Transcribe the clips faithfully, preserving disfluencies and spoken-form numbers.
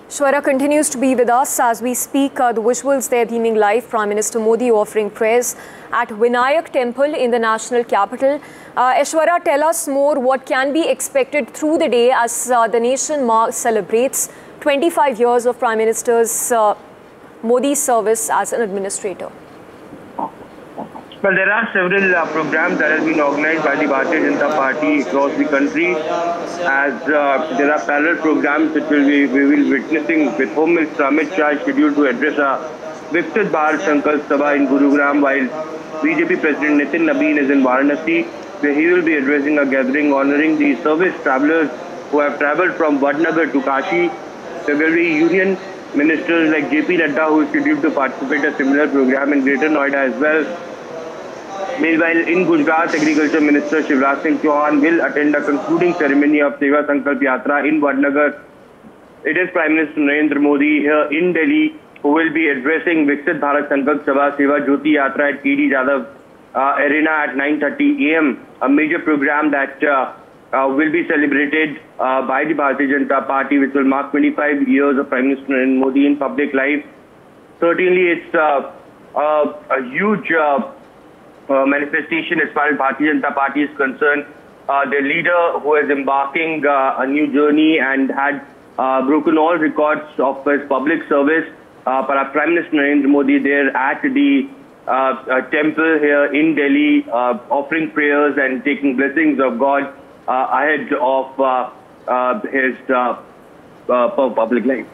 Shwara continues to be with us as we speak. Uh, the visuals there beaming live, Prime Minister Modi offering prayers at Vinayak Temple in the national capital. Uh, Aishwarya, tell us more what can be expected through the day as uh, the nation celebrates twenty-five years of Prime Minister's uh, Modi's service as an administrator. Well, there are several uh, programs that have been organized by the Bharatiya Janata Party across the country, as uh, there are parallel programs which will be, we will be witnessing with Home Minister Amit Shah scheduled to address a Viksit Bharat Sankalp Sabha in Gurugram, while B J P President Nitin Nabin is in Varanasi, where he will be addressing a gathering honouring the service travellers who have travelled from Vadnagar to Kashi. There will be union ministers like J P Nadda who is scheduled to participate in a similar program in Greater Noida as well. Meanwhile, in Gujarat, Agriculture Minister Shivraj Singh Chauhan will attend a concluding ceremony of Seva Sankalp Yatra in Vadnagar. It is Prime Minister Narendra Modi here in Delhi who will be addressing Viksit Bharat Sankalp Sabha Seva Jyoti Yatra at K D Jadhav uh, Arena at nine thirty a m A major program that uh, uh, will be celebrated uh, by the Bharatiya Janata Party, which will mark twenty-five years of Prime Minister Narendra Modi in public life. Certainly, it's uh, uh, a huge uh, Uh, manifestation as far as Bharatiya Janata Party is concerned. Uh, their leader who is embarking uh, a new journey and had uh, broken all records of his public service. Uh, Prime Minister Narendra Modi there at the uh, uh, temple here in Delhi, uh, offering prayers and taking blessings of God uh, ahead of uh, uh, his uh, uh, public life.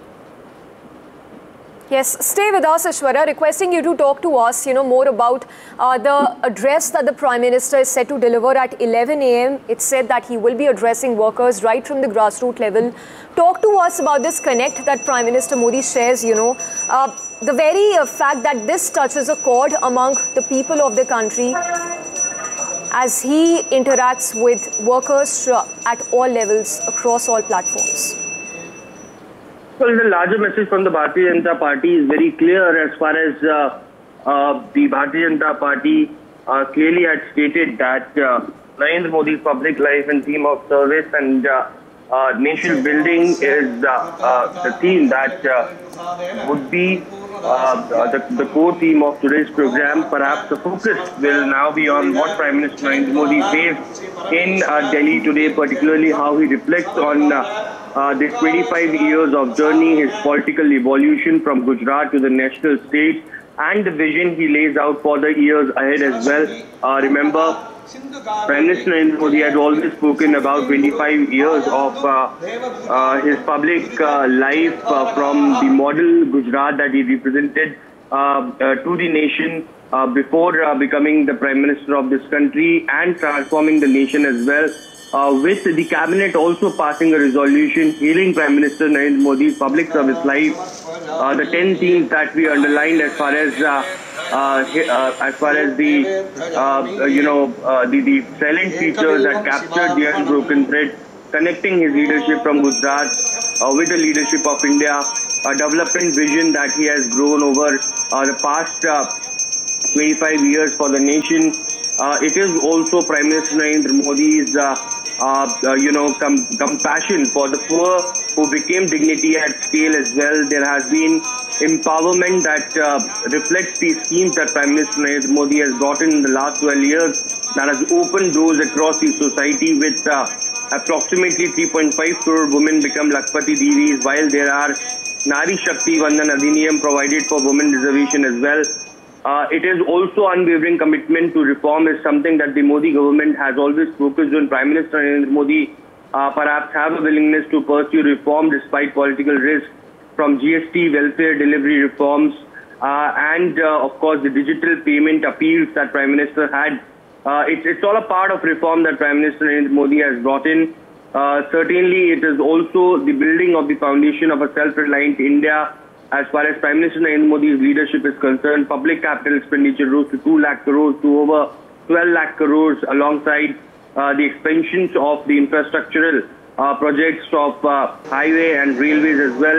Yes, stay with us, Aishwarya, requesting you to talk to us, you know, more about uh, the address that the Prime Minister is set to deliver at eleven a m It's said that he will be addressing workers right from the grassroots level. Talk to us about this connect that Prime Minister Modi shares, you know, uh, the very uh, fact that this touches a chord among the people of the country as he interacts with workers at all levels across all platforms. Well, the larger message from the Bharatiya Janata Party is very clear as far as uh, uh, the Bharatiya Janata Party uh, clearly had stated that uh, Narendra Modi's public life and theme of service and uh, uh, nation building is uh, uh, the theme that uh, would be uh, the, the core theme of today's program. Perhaps the focus will now be on what Prime Minister Narendra Modi says in uh, Delhi today, particularly how he reflects on uh, Uh, this twenty-five years of journey, his political evolution from Gujarat to the national stage, and the vision he lays out for the years ahead as well. Uh, remember, Prime Minister Narendra Modi had always spoken about twenty-five years of uh, uh, his public uh, life uh, from the model Gujarat that he represented uh, uh, to the nation uh, before uh, becoming the Prime Minister of this country and transforming the nation as well. Uh, with the cabinet also passing a resolution hailing Prime Minister Narendra Modi's public service life, uh, the ten themes that we underlined as far as uh, uh, uh, as far as the uh, you know uh, the, the salient features that captured the unbroken thread, connecting his leadership from Gujarat uh, with the leadership of India, a development vision that he has grown over uh, the past uh, twenty-five years for the nation. Uh, it is also Prime Minister Narendra Modi's uh, Uh, uh, you know, com compassion for the poor who became dignity at scale as well. There has been empowerment that uh, reflects the schemes that Prime Minister Narendra Modi has gotten in the last twelve years that has opened doors across the society with uh, approximately three point five crore women become Lakpati Divis, while there are Nari Shakti Vandan Adhiniyam provided for women reservation as well. Uh, it is also unwavering commitment to reform is something that the Modi government has always focused on. Prime Minister Narendra Modi uh, perhaps have a willingness to pursue reform despite political risk, from G S T, welfare delivery reforms, uh, and uh, of course the digital payment appeals that Prime Minister had. Uh, it's, it's all a part of reform that Prime Minister Narendra Modi has brought in. Uh, certainly, it is also the building of the foundation of a self-reliant India. As far as Prime Minister Narendra Modi's leadership is concerned, public capital expenditure rose to two lakh crores to over twelve lakh crores, alongside uh, the expansions of the infrastructural uh, projects of uh, highway and railways as well.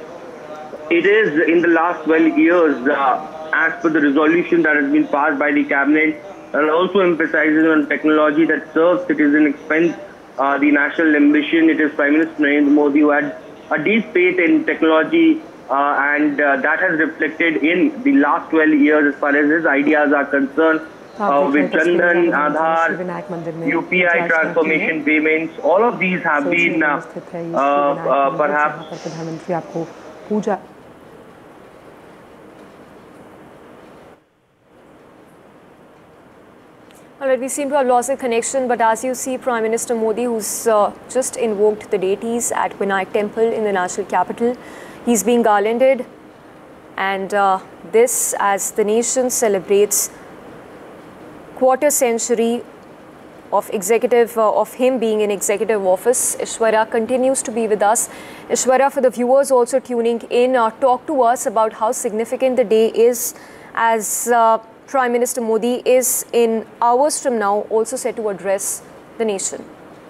It is in the last twelve years, uh, as per the resolution that has been passed by the cabinet, and also emphasizes on technology that serves citizen expense uh, the national ambition. It is Prime Minister Narendra Modi who had a deep faith in technology, uh, and uh, that has reflected in the last twelve years as far as his ideas are concerned. Uh, with Jandan, Aadhaar, U P I transformation payments, all of these have been uh, uh, uh, perhaps. All right, we seem to have lost the connection, but as you see, Prime Minister Modi, who's uh, just invoked the deities at Vinayak Temple in the national capital, he's being garlanded, and uh, this as the nation celebrates quarter century of executive uh, of him being in executive office. Ishwara continues to be with us. Ishwara, for the viewers also tuning in, uh, talk to us about how significant the day is, as uh, Prime Minister Modi is in hours from now also set to address the nation.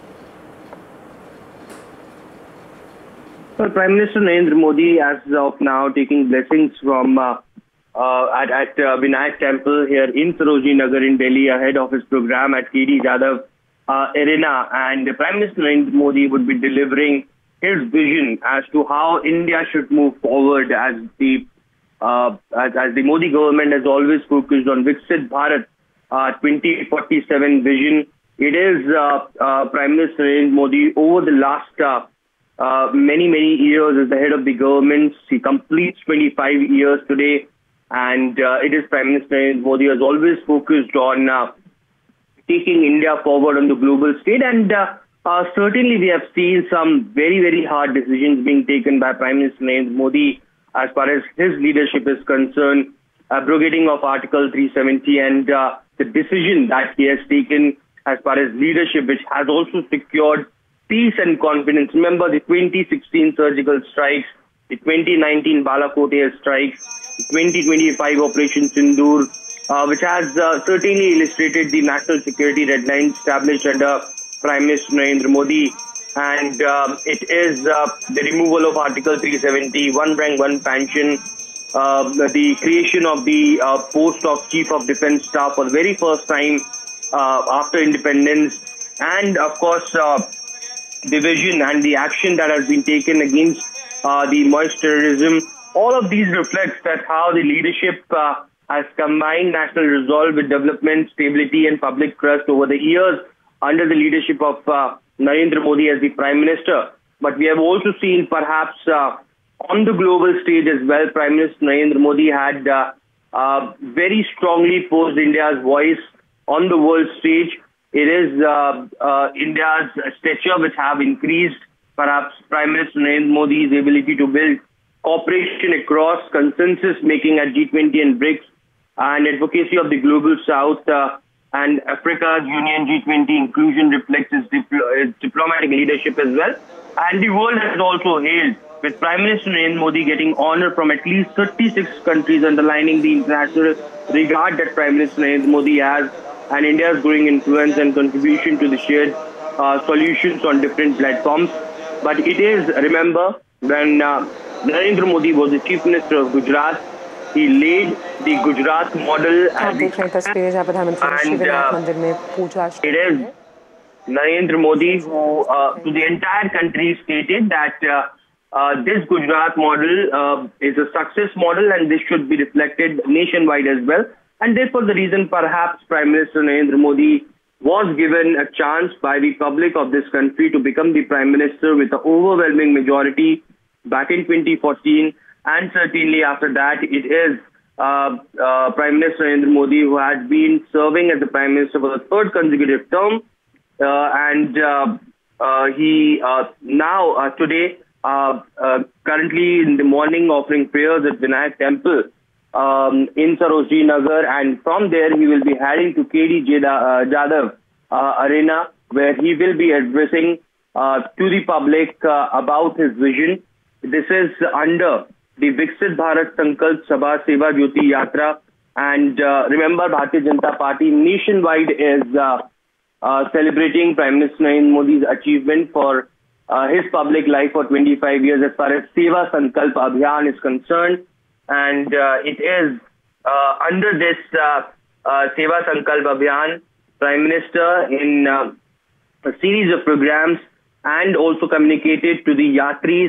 Well, Prime Minister Narendra Modi, as of now, taking blessings from uh, uh, at, at uh, Vinayak Temple here in Sarojini Nagar in Delhi, ahead of his program at K D Jadhav uh, Arena, and Prime Minister Narendra Modi would be delivering his vision as to how India should move forward as the Uh, as, as the Modi government has always focused on Viksit Bharat uh, twenty forty-seven vision. It is uh, uh, Prime Minister Narendra Modi over the last uh, uh, many, many years as the head of the government. He completes twenty-five years today, and uh, it is Prime Minister Narendra Modi who has always focused on uh, taking India forward on the global stage. And uh, uh, certainly we have seen some very, very hard decisions being taken by Prime Minister Narendra Modi as far as his leadership is concerned, abrogating of Article three seventy, and uh, the decision that he has taken as far as leadership, which has also secured peace and confidence. Remember the twenty sixteen surgical strikes, the twenty nineteen Balakot air strikes, the twenty twenty-five Operation Sindoor, uh, which has uh, certainly illustrated the national security red line established under Prime Minister Narendra Modi. And uh, it is uh, the removal of Article three seventy, one rank, one pension, uh, the creation of the uh, post of Chief of Defence Staff for the very first time uh, after independence, and of course uh, the vision and the action that has been taken against uh, the moist terrorism. All of these reflects that how the leadership uh, has combined national resolve with development, stability and public trust over the years under the leadership of uh, Narendra Modi as the Prime Minister. But we have also seen perhaps uh, on the global stage as well, Prime Minister Narendra Modi had uh, uh, very strongly posed India's voice on the world stage. It is uh, uh, India's stature which have increased. Perhaps Prime Minister Narendra Modi's ability to build cooperation across, consensus making at G twenty and BRICS, and advocacy of the global south uh, and Africa's Union G twenty inclusion reflects its, dipl its diplomatic leadership as well. And the world has also hailed, with Prime Minister Narendra Modi getting honor from at least thirty-six countries, underlining the international regard that Prime Minister Narendra Modi has and India's growing influence and contribution to the shared uh, solutions on different platforms. But it is, remember, when uh, Narendra Modi was the Chief Minister of Gujarat, he laid the Gujarat model, and, and uh, it is Narendra Modi who, uh, to the entire country, stated that uh, uh, this Gujarat model uh, is a success model and this should be reflected nationwide as well. And therefore, the reason perhaps Prime Minister Narendra Modi was given a chance by the public of this country to become the Prime Minister with an overwhelming majority back in twenty fourteen. And certainly after that, it is uh, uh, Prime Minister Narendra Modi who has been serving as the Prime Minister for the third consecutive term. Uh, and uh, uh, he uh, now, uh, today, uh, uh, currently in the morning offering prayers at Vinayak Temple um, in Sarojini Nagar. And from there, he will be heading to K D Jadhav uh, Arena, where he will be addressing uh, to the public uh, about his vision. This is under the Viksit Bharat Sankalp Sabha Seva Jyoti Yatra. And uh, remember, Bharatiya Janata Party nationwide is uh, uh, celebrating Prime Minister Narendra Modi's achievement for uh, his public life for twenty-five years as far as Seva Sankalp Abhiyan is concerned. And uh, it is uh, under this uh, uh, Seva Sankalp Abhiyan, Prime Minister in uh, a series of programs and also communicated to the Yatris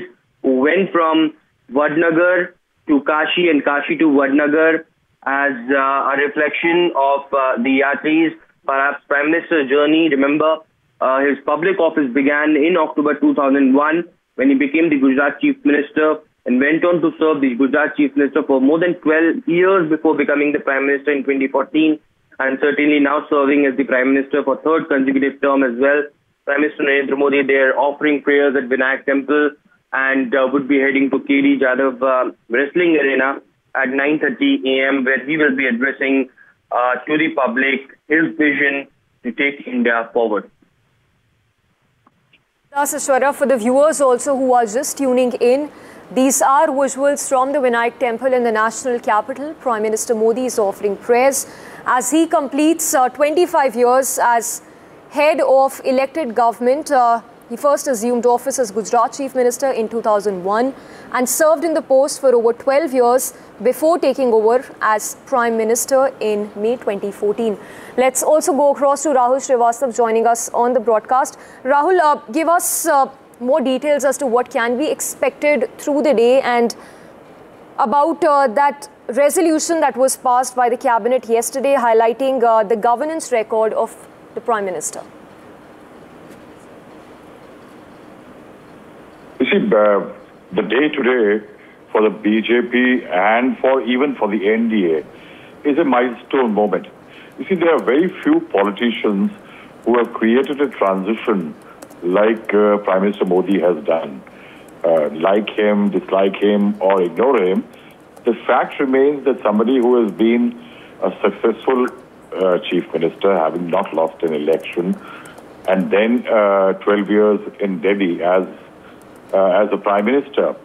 who went from Vadnagar to Kashi and Kashi to Vadnagar as uh, a reflection of uh, the Yatris, perhaps Prime Minister's journey. Remember, uh, his public office began in October two thousand one when he became the Gujarat Chief Minister and went on to serve the Gujarat Chief Minister for more than twelve years before becoming the Prime Minister in twenty fourteen, and certainly now serving as the Prime Minister for third consecutive term as well. Prime Minister Narendra Modi there offering prayers at Vinayak Temple and uh, would be heading to K D Jadhav uh, Wrestling Arena at nine thirty a m where he will be addressing uh, to the public his vision to take India forward. Ashwara, for the viewers also who are just tuning in, these are visuals from the Vinayak Temple in the national capital. Prime Minister Modi is offering prayers as he completes uh, twenty-five years as head of elected government. Uh, he first assumed office as Gujarat Chief Minister in two thousand one and served in the post for over twelve years before taking over as Prime Minister in May twenty fourteen. Let's also go across to Rahul Srivastav joining us on the broadcast. Rahul, uh, give us uh, more details as to what can be expected through the day and about uh, that resolution that was passed by the cabinet yesterday highlighting uh, the governance record of the Prime Minister. You see, uh, the day today for the B J P and for even for the N D A is a milestone moment. You see, there are very few politicians who have created a transition like uh, Prime Minister Modi has done. Uh, like him, dislike him, or ignore him, the fact remains that somebody who has been a successful uh, Chief Minister, having not lost an election, and then uh, twelve years in Delhi as uh, as a Prime Minister,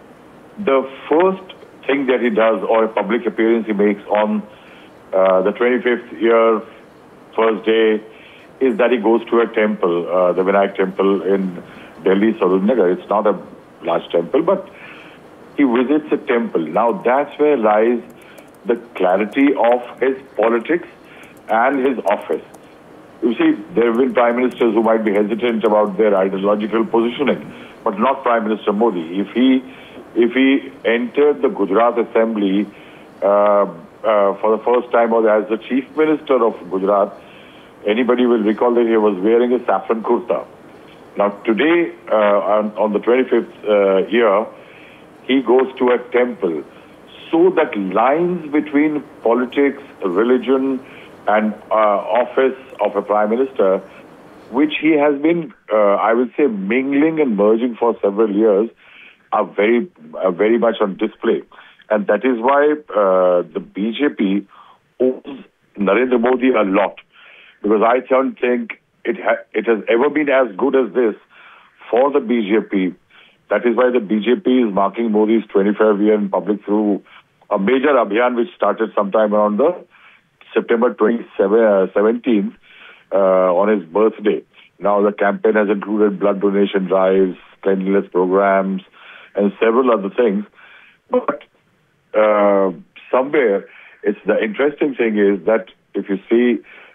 the first thing that he does, or a public appearance he makes on uh, the twenty-fifth year, first day, is that he goes to a temple, uh, the Vinayak Temple in Delhi, Surendra. It's not a large temple, but he visits a temple. Now that's where lies the clarity of his politics and his office. You see, there have been prime ministers who might be hesitant about their ideological positioning, but not Prime Minister Modi. If he, if he entered the Gujarat Assembly uh, uh, for the first time or as the Chief Minister of Gujarat, anybody will recall that he was wearing a saffron kurta. Now today, uh, on, on the twenty-fifth uh, year, he goes to a temple, so that lines between politics, religion, and uh, office of a prime minister, which he has been, uh, I would say, mingling and merging for several years, are very, uh, very much on display. And that is why uh, the B J P owes Narendra Modi a lot, because I don't think it ha it has ever been as good as this for the B J P. That is why the B J P is marking Modi's twenty-five year in public through a major abhiyan which started sometime around the September seventeenth uh, on his birthday. Now the campaign has included blood donation drives, cleanliness programs, and several other things. But uh, somewhere, it's the interesting thing is that if you see